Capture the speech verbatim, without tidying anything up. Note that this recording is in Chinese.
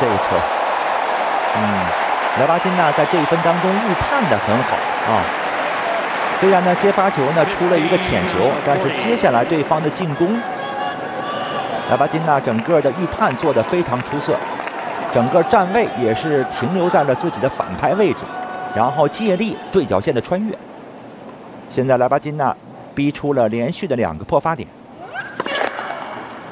这一球。嗯，莱巴金纳在这一分当中预判的很好啊。虽然呢接发球呢出了一个浅球，但是接下来对方的进攻，莱巴金纳整个的预判做得非常出色，整个站位也是停留在了自己的反拍位置，然后借力对角线的穿越。现在莱巴金纳逼出了连续的两个破发点。